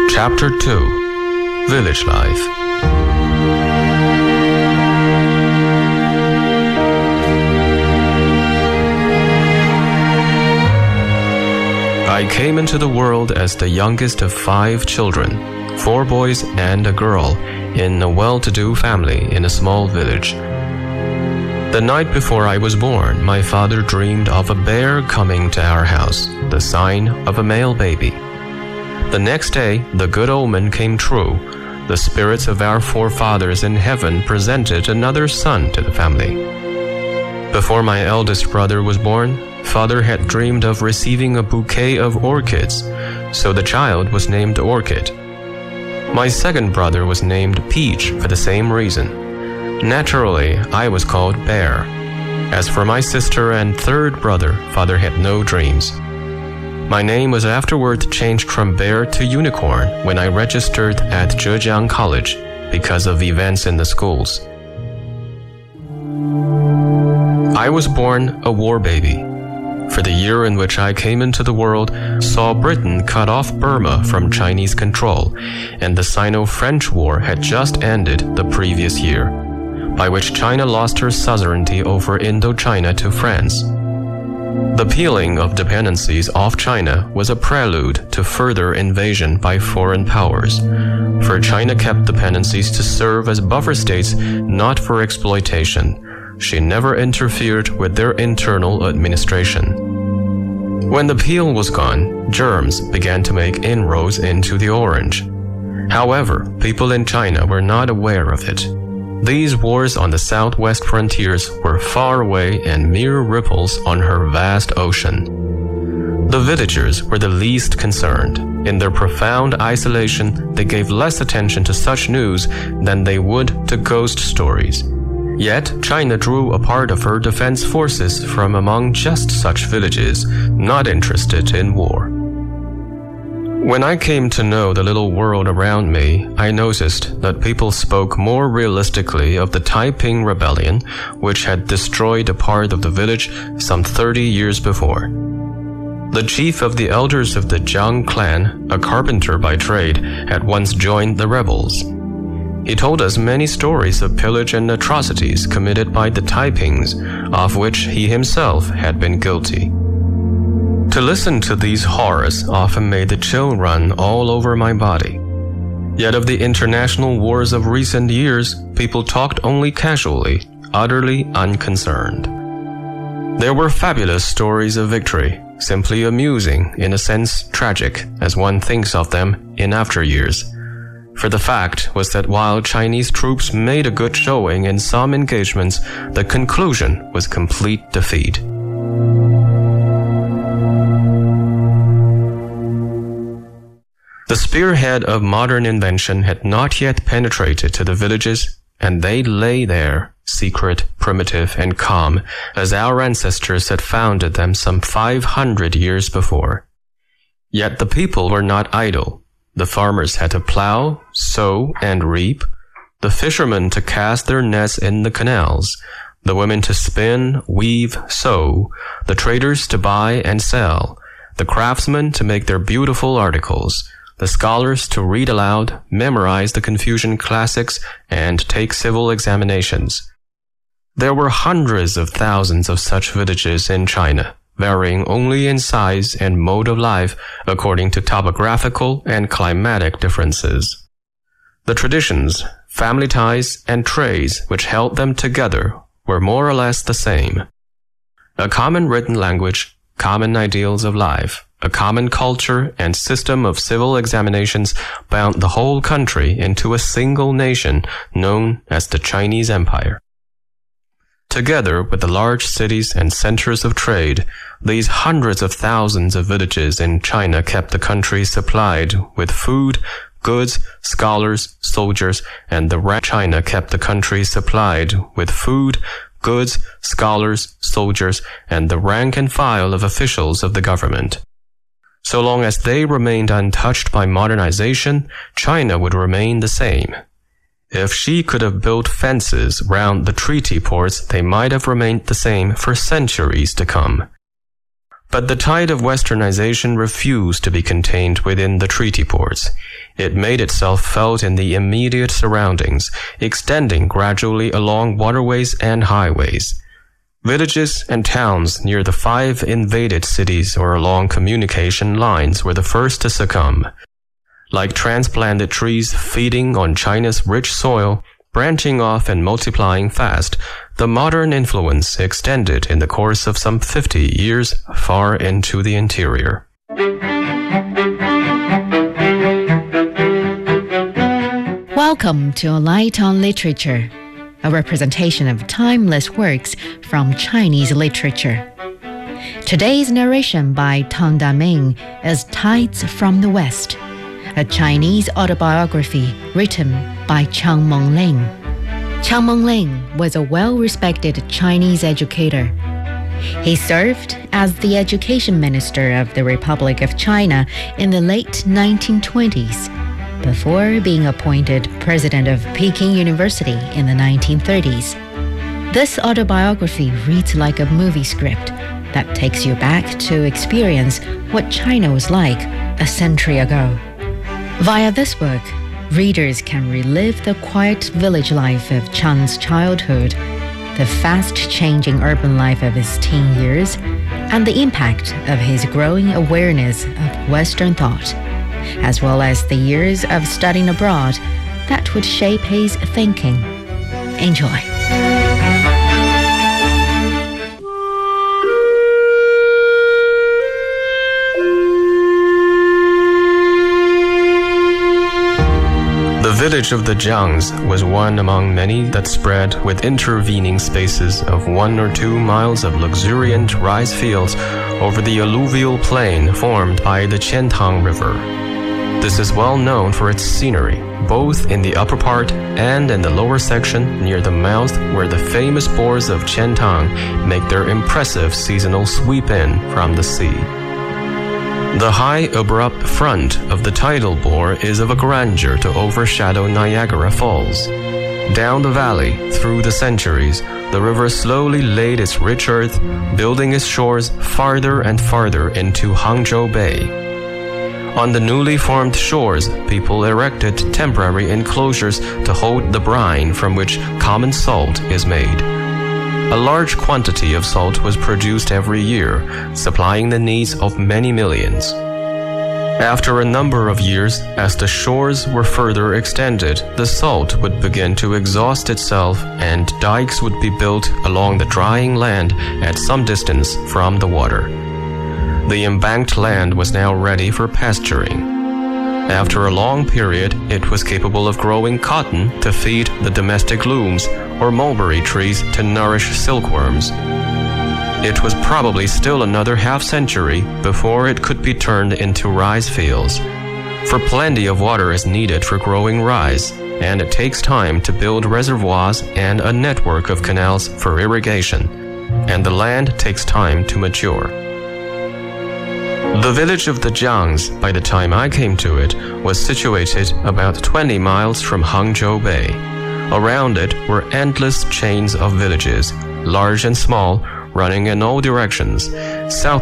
Chapter 2: Village Life. I came into the world as the youngest of 5 children, 4 boys and a girl, in a well-to-do family in a small village. The night before I was born, my father dreamed of a bear coming to our house, the sign of a male baby. The next day, the good omen came true. The spirits of our forefathers in heaven presented another son to the family. Before my eldest brother was born, Father had dreamed of receiving a bouquet of orchids, so the child was named Orchid. My second brother was named Peach for the same reason. Naturally, I was called Bear. As for my sister and third brother, Father had no dreams. My name was afterward changed from Bear to Unicorn when I registered at Zhejiang College because of events in the schools. I was born a war baby. For the year in which I came into the world saw Britain cut off Burma from Chinese control, and the Sino-French War had just ended the previous year, by which China lost her suzerainty over Indochina to France. The peeling of dependencies off China was a prelude to further invasion by foreign powers, for China kept dependencies to serve as buffer states, not for exploitation. She never interfered with their internal administration. When the peel was gone, germs began to make inroads into the orange. However, people in China were not aware of it. These wars on the southwest frontiers were far away and mere ripples on her vast ocean. The villagers were the least concerned. In their profound isolation, they gave less attention to such news than they would to ghost stories. Yet, China drew a part of her defense forces from among just such villages, not interested in war. When I came to know the little world around me, I noticed that people spoke more realistically of the Taiping Rebellion, which had destroyed a part of the village some 30 years before. The chief of the elders of the Jiang clan, a carpenter by trade, had once joined the rebels. He told us many stories of pillage and atrocities committed by the Taipings, of which he himself had been guilty. To listen to these horrors often made the chill run all over my body. Yet of the international wars of recent years, people talked only casually, utterly unconcerned. There were fabulous stories of victory, simply amusing, in a sense tragic, as one thinks of them in after years. For the fact was that while Chinese troops made a good showing in some engagements, the conclusion was complete defeat. The spearhead of modern invention had not yet penetrated to the villages, and they lay there, secret, primitive, and calm, as our ancestors had founded them some 500 years before. Yet the people were not idle. The farmers had to plow, sow, and reap, the fishermen to cast their nets in the canals, the women to spin, weave, sew, the traders to buy and sell, the craftsmen to make their beautiful articles, the scholars to read aloud, memorize the Confucian classics, and take civil examinations. There were hundreds of thousands of such villages in China, varying only in size and mode of life according to topographical and climatic differences. The traditions, family ties, and trades which held them together were more or less the same. A common written language, common ideals of life, a common culture and system of civil examinations bound the whole country into a single nation known as the Chinese Empire. Together with the large cities and centers of trade, these hundreds of thousands of villages in China kept the country supplied with food, goods, scholars, soldiers, and China kept the country supplied with food, goods, scholars, soldiers, and the rank and file of officials of the government. So long as they remained untouched by modernization, China would remain the same. If she could have built fences round the treaty ports, they might have remained the same for centuries to come. But the tide of westernization refused to be contained within the treaty ports. It made itself felt in the immediate surroundings, extending gradually along waterways and highways. Villages and towns near the 5 invaded cities or along communication lines were the first to succumb. Like transplanted trees feeding on China's rich soil, branching off and multiplying fast, the modern influence extended in the course of some 50 years far into the interior. Welcome to A Light on Literature, a representation of timeless works from Chinese literature. Today's narration by Tang Daming is Tides from the West, a Chinese autobiography written by Chiang Meng-ling. Chiang Meng-ling was a well-respected Chinese educator. He served as the education minister of the Republic of China in the late 1920s, before being appointed president of Peking University in the 1930s. This autobiography reads like a movie script that takes you back to experience what China was like a century ago. Via this book, readers can relive the quiet village life of Chiang's childhood, the fast-changing urban life of his teen years, and the impact of his growing awareness of Western thought, as well as the years of studying abroad that would shape his thinking. Enjoy. The village of the Jiangs was one among many that spread with intervening spaces of 1 or 2 miles of luxuriant rice fields over the alluvial plain formed by the Qiantang River. This is well known for its scenery, both in the upper part and in the lower section near the mouth where the famous bores of Qiantang make their impressive seasonal sweep in from the sea. The high, abrupt front of the tidal bore is of a grandeur to overshadow Niagara Falls. Down the valley, through the centuries, the river slowly laid its rich earth, building its shores farther and farther into Hangzhou Bay. On the newly formed shores, people erected temporary enclosures to hold the brine from which common salt is made. A large quantity of salt was produced every year, supplying the needs of many millions. After a number of years, as the shores were further extended, the salt would begin to exhaust itself and dikes would be built along the drying land at some distance from the water. The embanked land was now ready for pasturing. After a long period, it was capable of growing cotton to feed the domestic looms or mulberry trees to nourish silkworms. It was probably still another half-century before it could be turned into rice fields. For plenty of water is needed for growing rice, and it takes time to build reservoirs and a network of canals for irrigation, and the land takes time to mature. The village of the Jiangs, by the time I came to it, was situated about 20 miles from Hangzhou Bay. Around it were endless chains of villages, large and small, running in all directions, south